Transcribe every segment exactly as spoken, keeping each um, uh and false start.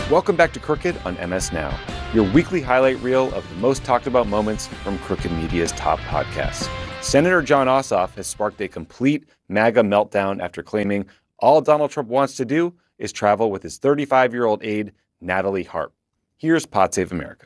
Welcome back to Crooked on M S Now, your weekly highlight reel of the most talked about moments from Crooked Media's top podcasts. Senator Jon Ossoff has sparked a complete MAGA meltdown after claiming all Donald Trump wants to do is travel with his thirty-five-year-old aide, Natalie Harp. Here's Pod Save America.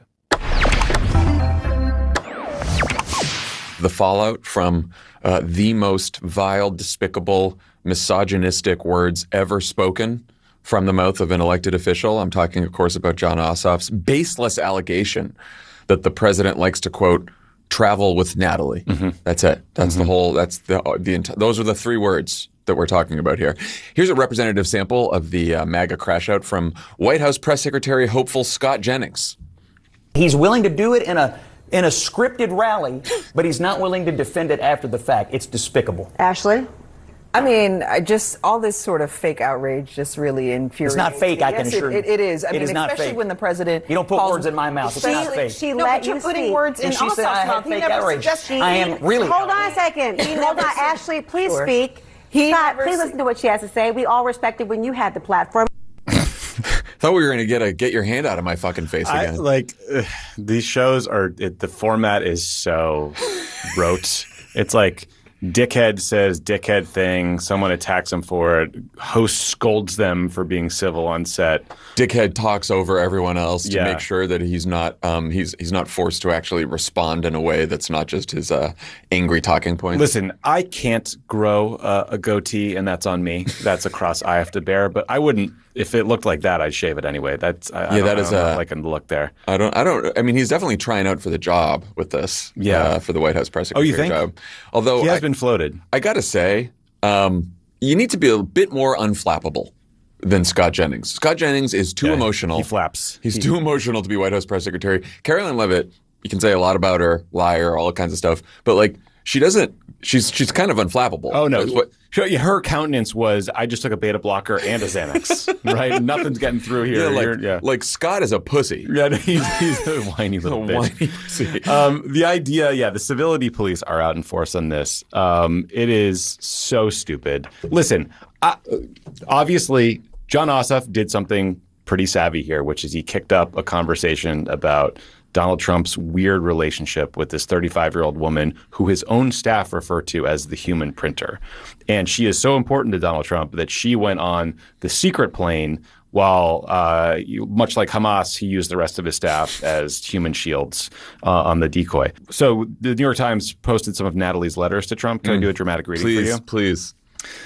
The fallout from uh, the most vile, despicable, misogynistic words ever spoken from the mouth of an elected official. I'm talking, of course, about Jon Ossoff's baseless allegation that the president likes to, quote, travel with Natalie. Mm-hmm. That's it. That's mm-hmm. the whole, that's the, the, those are the three words that we're talking about here. Here's a representative sample of the uh, MAGA crash out from White House Press Secretary hopeful Scott Jennings. He's willing to do it in a in a scripted rally, but he's not willing to defend it after the fact. It's despicable. Ashley? I mean, I just all this sort of fake outrage just really infuriates It's not fake, me. I can yes, assure it, you. it, it is. I it mean, is not especially fake. when the president You don't put calls, words in my mouth. It's she, not fake. She no, let but you're you putting speak. words in And she said I Ossoff's had mouth. He fake never outrage. suggested- I am really Hold on a second. He Hold never on, said- Ashley, please Sure. speak. He Scott, never please said- listen to what she has to say. We all respected when you had the platform. Thought we were going to get a get your hand out of my fucking face I, again. like, ugh, these shows are, it, the format is so rote. It's like, dickhead says dickhead thing, someone attacks him for it, host scolds them for being civil on set. Dickhead talks over everyone else to Yeah. make sure that he's not um, he's he's not forced to actually respond in a way that's not just his uh, angry talking points. Listen, I can't grow uh, a goatee, and that's on me. That's a cross I have to bear. But I wouldn't, if it looked like that, I'd shave it anyway. That's I, I Yeah, don't, that I is don't know a- if I can look there. I don't I don't I mean he's definitely trying out for the job with this. Yeah. uh, for the White House press Oh, you secretary think? job. Although He has I, been floated. I got to say, um, you need to be a bit more unflappable than Scott Jennings. Scott Jennings is too Yeah, emotional. he flaps. He's He- too emotional to be White House press secretary. Caroline Leavitt, you can say a lot about her, liar, all kinds of stuff, but like she doesn't. She's she's kind of unflappable. Oh, no. That's what- She- Her countenance was, I just took a beta blocker and a Xanax, right? Nothing's getting through here. yeah, like, You're- yeah. like Scott is a pussy. Yeah, he's, he's a whiny little A bitch. whiny pussy. Um, the idea, yeah, the civility police are out in force on this. Um, it is so stupid. Listen, I, obviously, Jon Ossoff did something pretty savvy here, which is he kicked up a conversation about Donald Trump's weird relationship with this thirty-five-year-old woman who his own staff refer to as the human printer. And she is so important to Donald Trump that she went on the secret plane while, uh, you, much like Hamas, he used the rest of his staff as human shields uh, on the decoy. So the New York Times posted some of Natalie's letters to Trump. Can I do a dramatic reading Please, for you? please.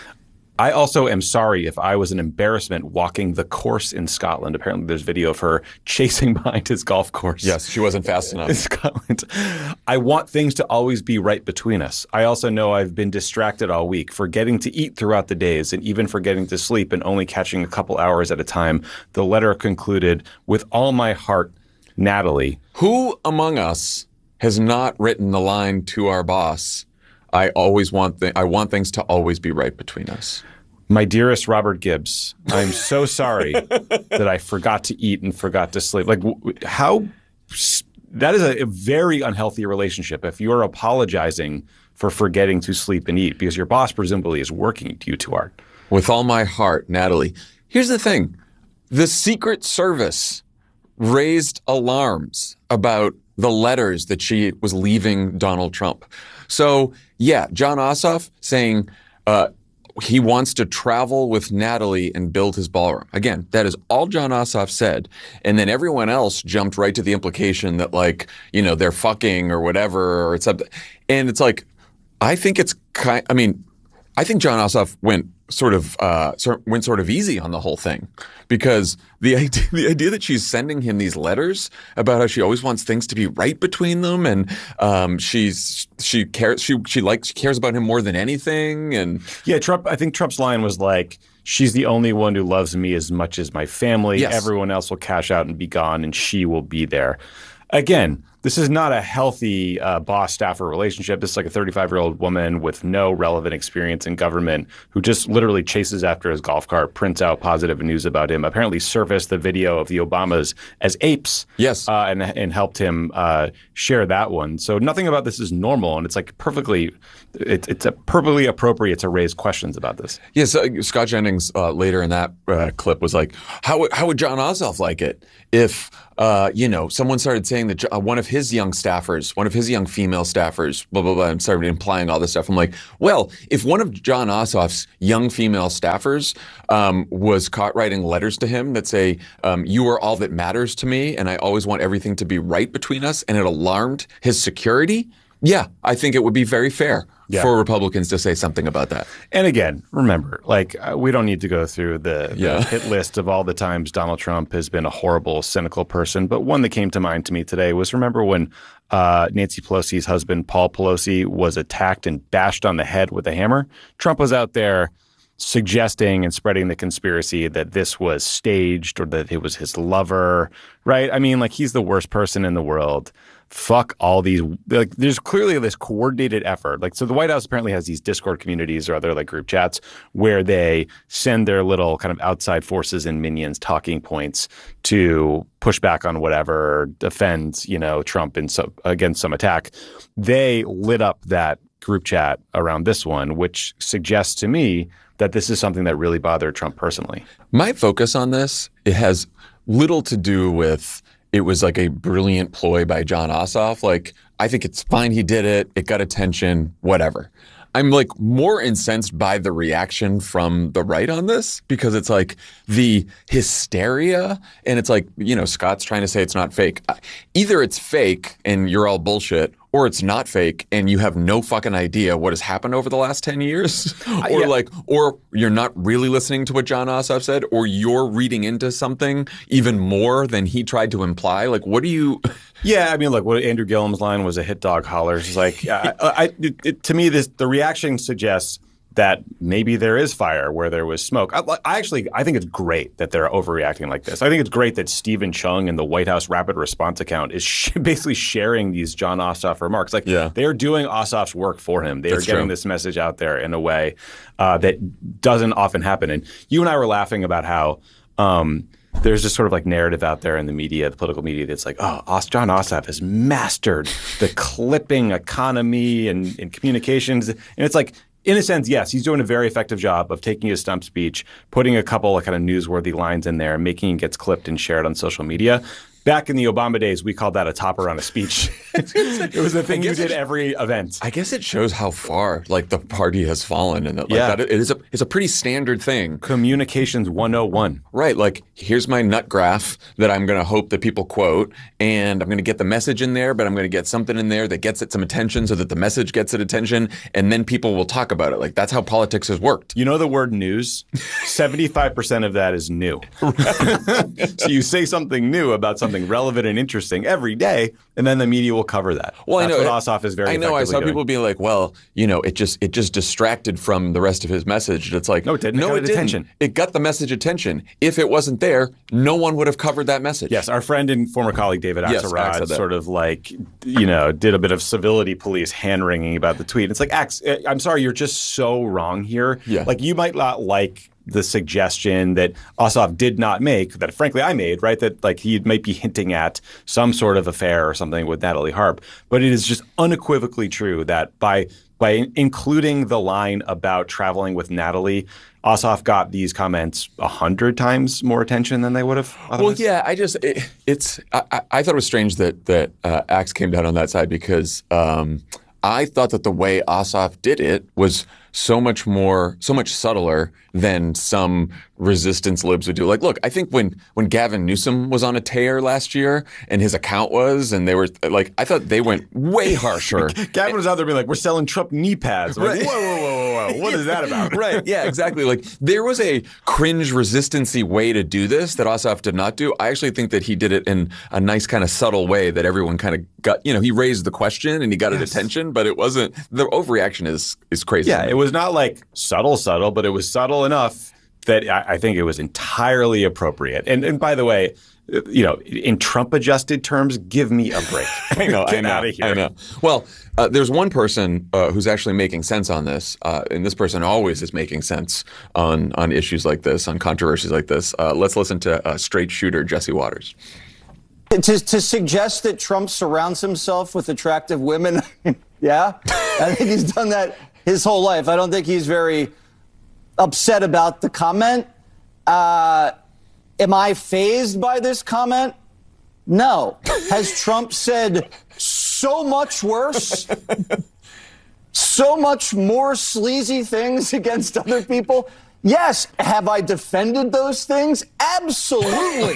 I also am sorry if I was an embarrassment walking the course in Scotland. Apparently there's video of her chasing behind his golf course. Yes, she wasn't fast enough. In Scotland. I want things to always be right between us. I also know I've been distracted all week, forgetting to eat throughout the days and even forgetting to sleep and only catching a couple hours at a time. The letter concluded, with all my heart, Natalie. Who among us has not written the line to our boss? I always want th- I want things to always be right between us. My dearest Robert Gibbs, I'm so sorry that I forgot to eat and forgot to sleep. Like, w- how that is a, a very unhealthy relationship if you're apologizing for forgetting to sleep and eat because your boss presumably is working you too hard. With all my heart, Natalie. Here's the thing. The Secret Service raised alarms about the letters that she was leaving Donald Trump. So, yeah, Jon Ossoff saying uh, he wants to travel with Natalie and build his ballroom. Again, that is all Jon Ossoff said. And then everyone else jumped right to the implication that, like, you know, they're fucking or whatever, or it's something. And it's like, I think it's kind, I mean, I think Jon Ossoff went sort of uh, sort went sort of easy on the whole thing, because the idea the idea that she's sending him these letters about how she always wants things to be right between them, and um, she's she cares she she likes she cares about him more than anything, and Yeah, Trump. I think Trump's line was like, "She's the only one who loves me as much as my family. Yes. Everyone else will cash out and be gone, and she will be there." Again, this is not a healthy uh, boss-staffer relationship. This is like a thirty-five-year-old woman with no relevant experience in government who just literally chases after his golf cart, prints out positive news about him, apparently surfaced the video of the Obamas as apes. Yes. Uh, and, and helped him uh, share that one. So nothing about this is normal, and it's like perfectly it, it's a perfectly appropriate to raise questions about this. Yes, uh, Scott Jennings uh, later in that uh, clip was like, how, would- how would John Ossoff like it if, uh, you know, someone started saying that uh, one of his young staffers, one of his young female staffers, blah, blah, blah, and started implying all this stuff. I'm like, well, if one of John Ossoff's young female staffers um, was caught writing letters to him that say, um, you are all that matters to me, and I always want everything to be right between us, and it alarmed his security, yeah, I think it would be very fair Yeah. for Republicans to say something about that. And again, remember, like uh, we don't need to go through the, the Yeah. hit list of all the times Donald Trump has been a horrible, cynical person. But one that came to mind to me today was remember when uh, Nancy Pelosi's husband, Paul Pelosi, was attacked and bashed on the head with a hammer? Trump was out there suggesting and spreading the conspiracy that this was staged or that it was his lover, right? I mean, like he's the worst person in the world. Fuck all these, like there's clearly this coordinated effort. Like, so the White House apparently has these Discord communities or other like group chats where they send their little kind of outside forces and minions talking points to push back on whatever, defend, you know, Trump in some, against some attack. They lit up that group chat around this one, which suggests to me that this is something that really bothered Trump personally. My focus on this, it has little to do with it was like a brilliant ploy by John Ossoff. Like, I think it's fine he did it. It got attention, whatever. I'm like more incensed by the reaction from the right on this because it's like the hysteria and it's like, you know, Scott's trying to say it's not fake. Either it's fake and you're all bullshit or it's not fake and you have no fucking idea what has happened over the last ten years or yeah. like, or you're not really listening to what John Ossoff said or you're reading into something even more than he tried to imply. Like, what do you... Yeah, I mean, look, what Andrew Gillum's line was a hit dog holler. It's like, I, I, it, it, to me, this the reaction suggests that maybe there is fire where there was smoke. I, I actually, I think it's great that they're overreacting like this. I think it's great that Stephen Chung in the White House Rapid Response account is sh- basically sharing these John Ossoff remarks. Like, yeah. they are doing Ossoff's work for him. They That's are getting true. this message out there in a way uh, that doesn't often happen. And you and I were laughing about how um, there's this sort of like narrative out there in the media, the political media, that's like, oh, Os- John Ossoff has mastered the clipping economy and, and communications. And it's like, in a sense, yes, he's doing a very effective job of taking his stump speech, putting a couple of kind of newsworthy lines in there, making it gets clipped and shared on social media. Back in the Obama days, we called that a topper on a speech. It was the thing you guess did it- every event. I guess it shows how far like the party has fallen and that, like, Yeah. that it is a it's a pretty standard thing. Communications one oh one. Right, like here's my nut graph that I'm going to hope that people quote, and I'm going to get the message in there, but I'm going to get something in there that gets it some attention so that the message gets it attention, and then people will talk about it. Like that's how politics has worked. You know the word news? seventy-five percent of that is new. So you say something new about something relevant and interesting every day, and then the media will cover that. Well, That's I know what Ossoff is very I know. I effectively saw doing. people being like, "Well, you know, it just it just distracted from the rest of his message." It's like, No, it didn't. It No, got it it didn't. attention. It got the message attention. If it wasn't there, no one would have covered that message. Yes, our friend and former colleague David Yes, Axe Axelrod said that. sort of like, you know, did a bit of civility police hand-wringing about the tweet. It's like, Axe, eh, I'm sorry, you're just so wrong here. Yeah. Like, you might not like the suggestion that Ossoff did not make, that frankly I made, right? That like he might be hinting at some sort of affair or something with Natalie Harp. But it is just unequivocally true that by by in- including the line about traveling with Natalie, Ossoff got these comments a hundred times more attention than they would have Well, otherwise. yeah, I just it, it's I, I- I thought it was strange that that uh, Axe came down on that side because um, I thought that the way Ossoff did it was so much more, so much subtler than some resistance libs would do. Like, look, I think when when Gavin Newsom was on a tear last year and his account was, and they were like, I thought they went way harsher. Gavin was out there being like, we're selling Trump knee pads. I'm like, Right. whoa, whoa, whoa, whoa, whoa. What is that about? Right. Yeah, exactly. Like there was a cringe resistancy way to do this that Ossoff did not do. I actually think that he did it in a nice kind of subtle way that everyone kind of got, you know, he raised the question and he got Yes. it attention, but it wasn't, the overreaction is is crazy. Yeah, it was not like subtle, subtle, but it was subtle enough that I, I think it was entirely appropriate. And and by the way, you know, in Trump-adjusted terms, give me a break. I know, Get I know, out of here. I know. Well, uh, there's one person uh, who's actually making sense on this, uh, and this person always is making sense on on issues like this, on controversies like this. Uh, let's listen to uh, straight shooter Jesse Waters. To, to suggest that Trump surrounds himself with attractive women, yeah, I think he's done that his whole life. I don't think he's very upset about the comment. Uh, am I fazed by this comment? No. Has Trump said so much worse, so much more sleazy things against other people? Yes. Have I defended those things? Absolutely.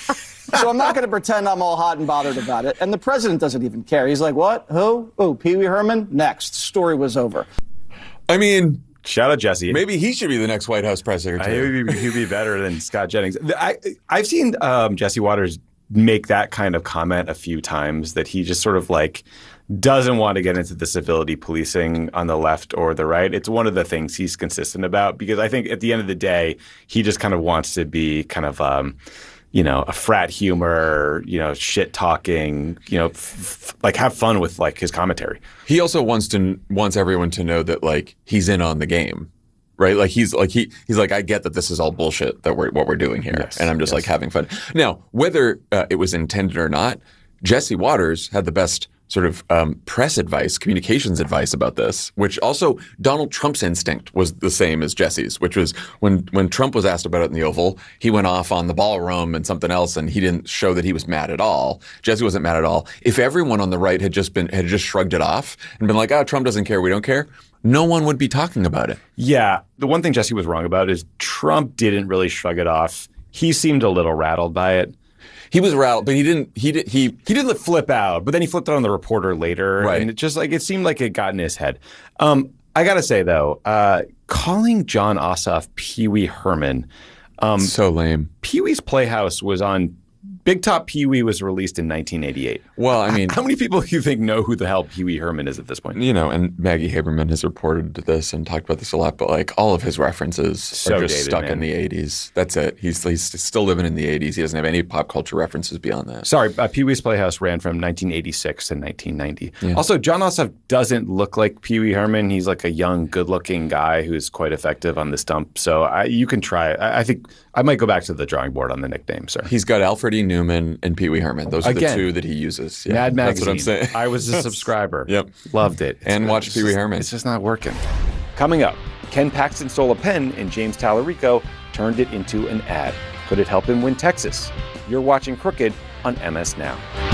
So I'm not going to pretend I'm all hot and bothered about it. And the president doesn't even care. He's like, what? Who? Oh, Pee Wee Herman? Next. Story was over. I mean, shout out Jesse. Maybe he should be the next White House press secretary. He'd be, he'd be better than Scott Jennings. I, I've seen um, Jesse Waters make that kind of comment a few times, that he just sort of like doesn't want to get into the civility policing on the left or the right. It's one of the things he's consistent about, because I think at the end of the day, he just kind of wants to be kind of um, – you know, a frat humor, you know, shit talking, you know, f- f- like have fun with like his commentary. He also wants to wants everyone to know that like he's in on the game, right? Like he's like he he's like, I get that this is all bullshit that we're what we're doing here, yes, and I'm just yes. like having fun. Now, whether uh, it was intended or not, Jesse Waters had the best sort of um, press advice, communications advice about this, which also Donald Trump's instinct was the same as Jesse's, which was when when Trump was asked about it in the Oval, he went off on the ballroom and something else, and he didn't show that he was mad at all. Jesse wasn't mad at all. If everyone on the right had just been had just shrugged it off and been like, oh, Trump doesn't care, we don't care, no one would be talking about it. Yeah. The one thing Jesse was wrong about is Trump didn't really shrug it off. He seemed a little rattled by it. He was rattled, but he didn't. He did. He he didn't flip out, but then he flipped out on the reporter later, right. and it just like it seemed like it got in his head. Um, I gotta say though, uh, calling Jon Ossoff Pee Wee Herman, um, so lame. Pee Wee's Playhouse was on. Big Top Pee Wee was released in nineteen eighty-eight. Well, I mean, how many people do you think know who the hell Pee Wee Herman is at this point? You know, and Maggie Haberman has reported this and talked about this a lot, but like all of his references so are just dated, stuck man. in the eighties. That's it. He's he's still living in the eighties. He doesn't have any pop culture references beyond that. Sorry, uh, Pee Wee's Playhouse ran from nineteen eighty-six to nineteen ninety. Yeah. Also, Jon Ossoff doesn't look like Pee Wee Herman. He's like a young, good-looking guy who's quite effective on the stump. So I, you can try. I, I think I might go back to the drawing board on the nickname, sir. He's got Alfred E. Newman and Pee Wee Herman. Those are Again, the two that he uses. Yeah, Mad Magazine. That's what I'm saying. I was a subscriber. Yep. Loved it. And It's- watched it's Pee Wee just- Herman. It's just not working. Coming up, Ken Paxton stole a pen and James Tallarico turned it into an ad. Could it help him win Texas? You're watching Crooked on M S Now.